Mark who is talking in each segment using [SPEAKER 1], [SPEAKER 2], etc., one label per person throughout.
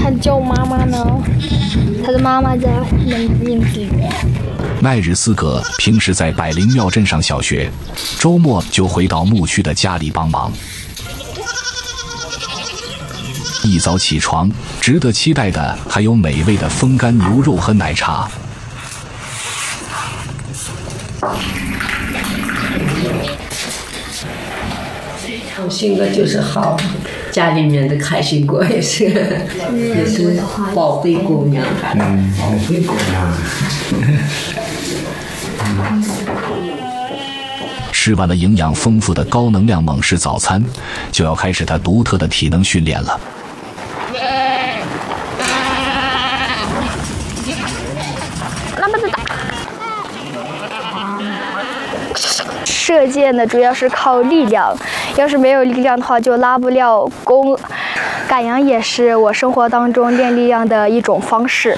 [SPEAKER 1] 他叫妈妈呢，他的妈妈在名字里面。
[SPEAKER 2] 奈日斯格平时在百灵庙镇上小学，周末就回到牧区的家里帮忙。一早起床，值得期待的还有美味的风干牛肉和奶茶。
[SPEAKER 3] 我性格就是好，家里面的开心果也是宝贝姑娘。
[SPEAKER 4] 宝贝姑娘。
[SPEAKER 2] 吃完了营养丰富的高能量猛士早餐，就要开始他独特的体能训练了。
[SPEAKER 1] 射箭呢，主要是靠力量，要是没有力量的话，就拉不了弓。赶羊也是我生活当中练力量的一种方式。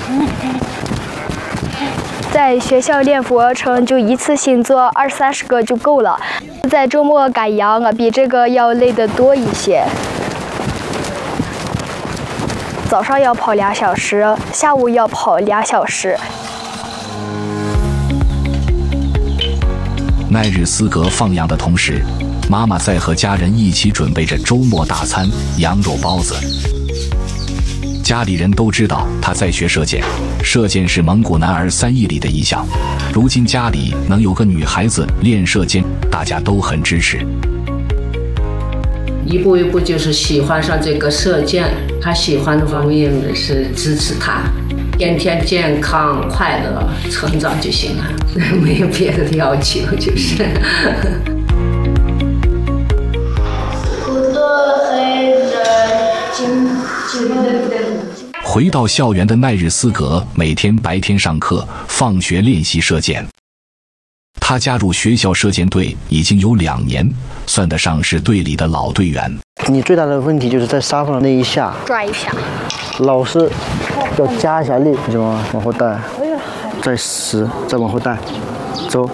[SPEAKER 1] 在学校练俯卧撑，就一次性做20-30个就够了。在周末赶羊啊，比这个要累得多一些。早上要跑2小时，下午要跑2小时。
[SPEAKER 2] 奈日斯格放羊的同时，妈妈在和家人一起准备着周末大餐——羊肉包子。家里人都知道他在学射箭，射箭是蒙古男儿3艺里的一项。如今家里能有个女孩子练射箭，大家都很支持。
[SPEAKER 3] 一步一步就是喜欢上这个射箭，他喜欢的话，我也是支持他。天天健康快乐成长就行了，没有别的要求，就是。
[SPEAKER 2] 回到校园的奈日斯格每天白天上课，放学练习射箭。他加入学校射箭队已经有2年，算得上是队里的老队员。
[SPEAKER 5] 你最大的问题就是在沙发上那一下，
[SPEAKER 1] 转一下，
[SPEAKER 5] 老师要加一下力，就往后带，再10，再往后带，走。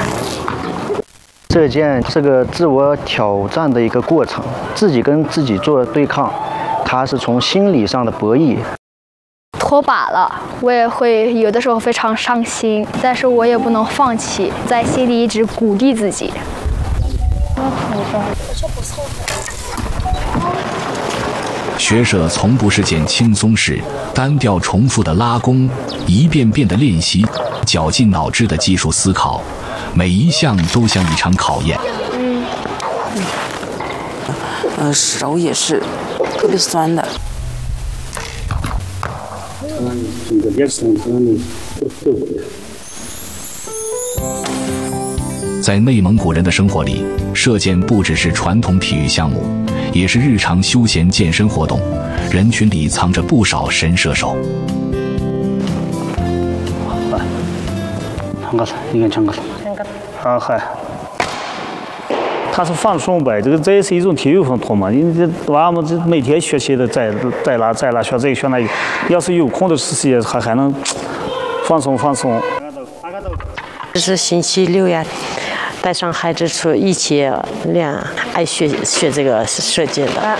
[SPEAKER 5] 射箭是个自我挑战的一个过程，自己跟自己做对抗，它是从心理上的博弈。
[SPEAKER 1] 脱靶了，我也会有的时候非常伤心，但是我也不能放弃，在心里一直鼓励自己。
[SPEAKER 2] 学射从不是件轻松事，单调重复的拉弓，一遍遍的练习，绞尽脑汁的技术思考，每一项都像一场考验。
[SPEAKER 6] 手也是特别酸的。
[SPEAKER 2] 在内蒙古人的生活里，射箭不只是传统体育项目，也是日常休闲健身活动。人群里藏着不少神射手。
[SPEAKER 7] 他是放松呗，这也是一种体育活动嘛。你这娃们这每天学习的在哪学这个学那个，要是有空的时间还能放松。
[SPEAKER 8] 这是星期6呀，带上孩子出一起练，爱学这个射箭的。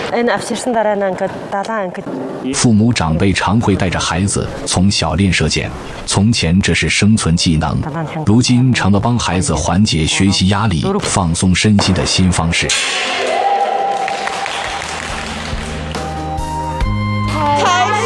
[SPEAKER 2] 父母长辈常会带着孩子从小练射箭，从前这是生存技能，如今成了帮孩子缓解学习压力、放松身心的新方式。